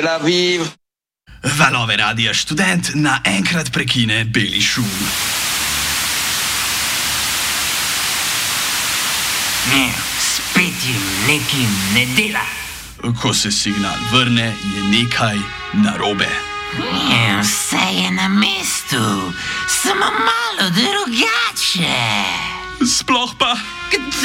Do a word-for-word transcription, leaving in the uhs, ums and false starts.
La viv. Valove Radia Študent naenkrat prekine beli šum. Ne, spet jim nekaj ne dela. Ko se signal vrne, je nekaj narobe. Ne, vse je na mestu, samo malo drugače. Sploh pa...